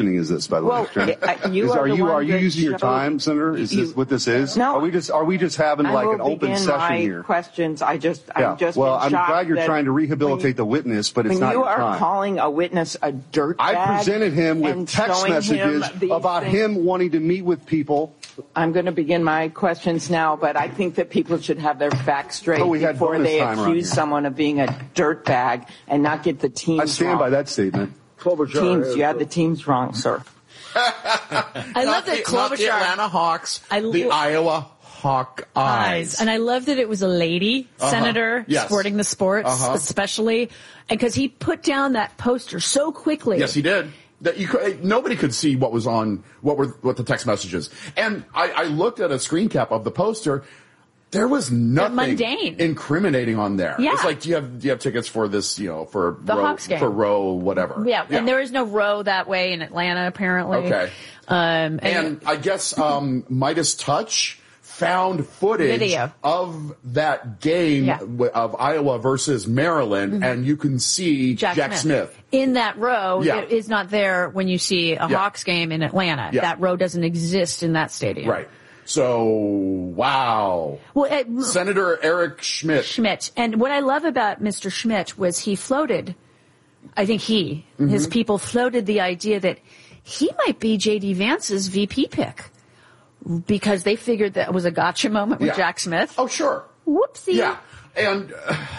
is this, by the way? Are you using your time, Senator? Is this what this is? No. Are we just having like an open session here? Questions. I'm glad you're trying to rehabilitate the witness, but it's not your time. You are calling a witness a dirtbag. I presented him with text messages about him wanting to meet with people. I'm going to begin my questions now, but I think that people should have their facts straight before they accuse someone of being a dirtbag and not get the teams wrong. I stand by that statement. Teams, you had the teams wrong, sir. I love that Klobuchar. Not the Atlanta Hawks, the Iowa Hawkeyes. And I love that it was a lady senator sporting the sports, especially, and because he put down that poster so quickly. Yes, he did. That nobody could see what was on what the text messages. And I looked at a screen cap of the poster. There was nothing incriminating on there. Yeah. It's like, do you have tickets for this, for the Hawks game, for Roe, whatever. Yeah. And there is no Roe that way in Atlanta, apparently. Okay. And I guess Midas Touch found footage of that game of Iowa versus Maryland, and you can see Jack Smith. In that row that is not there when you see a Hawks game in Atlanta. Yeah. That row doesn't exist in that stadium. Right. So, wow. Well, Senator Eric Schmitt. And what I love about Mr. Schmitt was he floated, I think his people floated the idea that he might be J.D. Vance's VP pick because they figured that was a gotcha moment with Jack Smith. Oh, sure. Whoopsie. Yeah. And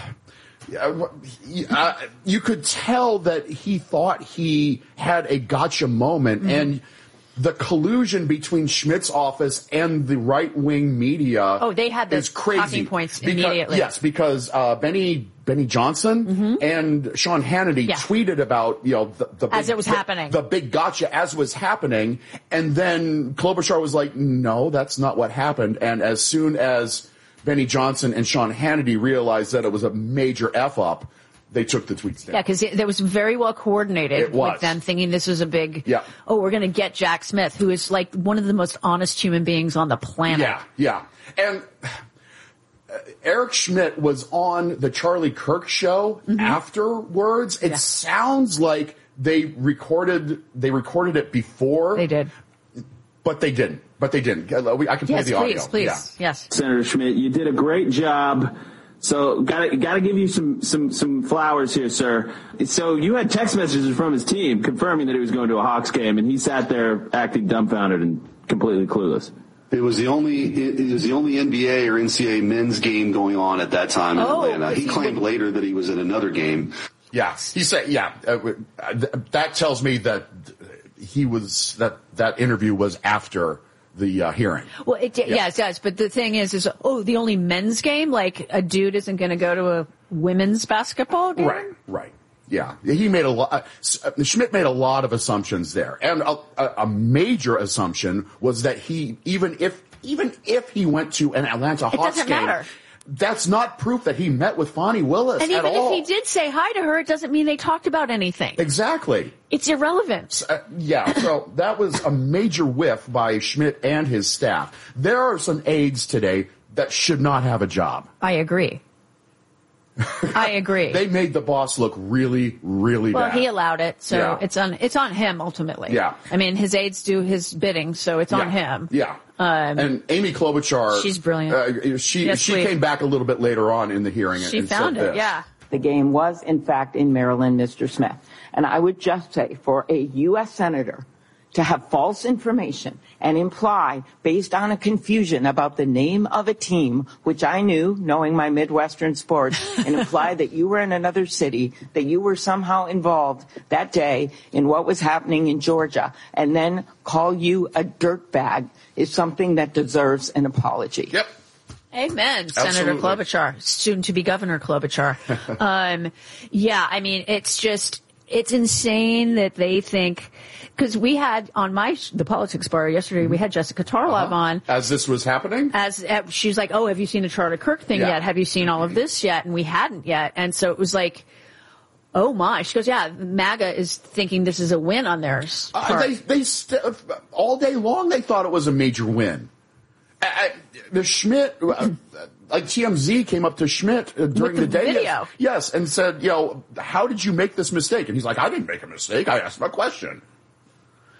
you could tell that he thought he had a gotcha moment, and the collusion between Schmitt's office and the right-wing media they had those talking points immediately. Because Benny Johnson and Sean Hannity tweeted about the as it was happening, the big gotcha as was happening, and then Klobuchar was like, no, that's not what happened. And as soon as Benny Johnson and Sean Hannity realized that it was a major F-up, they took the tweets down. Yeah, because it was very well coordinated with them thinking this was a big, we're going to get Jack Smith, who is like one of the most honest human beings on the planet. Yeah. And Eric Schmitt was on the Charlie Kirk show afterwards. It sounds like they recorded it before. They did. But they didn't. I can play the audio. Please. Yes. Senator Schmitt, you did a great job. So gotta give you some flowers here, sir. So you had text messages from his team confirming that he was going to a Hawks game, and he sat there acting dumbfounded and completely clueless. It was the only NBA or NCAA men's game going on at that time in Atlanta. He claimed later that he was at another game. Yeah, he said, that tells me that he was that interview was after the hearing. Well, it does. But the thing is the only men's game? Like a dude isn't going to go to a women's basketball game? Right. Yeah. He made Schmitt made a lot of assumptions there. And a major assumption was that even if he went to an Atlanta Hawks game, matter. That's not proof that he met with Fonnie Willis and at all. And even if he did say hi to her, it doesn't mean they talked about anything. Exactly. It's irrelevant. So that was a major whiff by Schmitt and his staff. There are some aides today that should not have a job. I agree. They made the boss look really, really bad. Well, he allowed it, so it's on him ultimately. Yeah. I mean, his aides do his bidding, so it's on him. Yeah. And Amy Klobuchar, she's brilliant. She came back a little bit later on in the hearing. She found it. Yeah. The game was, in fact, in Maryland, Mr. Smith. And I would just say, for a U.S. senator to have false information and imply, based on a confusion about the name of a team, which I knew, knowing my Midwestern sports, and imply that you were in another city, that you were somehow involved that day in what was happening in Georgia, and then call you a dirtbag is something that deserves an apology. Yep. Amen, Senator Klobuchar, soon to be Governor Klobuchar. I mean, it's insane that they think, because we had on the Politics Bar yesterday, we had Jessica Tarlov on. As this was happening? She's like, have you seen the Charlie Kirk thing yet? Have you seen all of this yet? And we hadn't yet. And so it was like, oh my. She goes, MAGA is thinking this is a win on theirs. All day long they thought it was a major win. The Schmitt, like TMZ came up to Schmitt during the day. Video. Yes, and said, how did you make this mistake? And he's like, I didn't make a mistake. I asked him a question.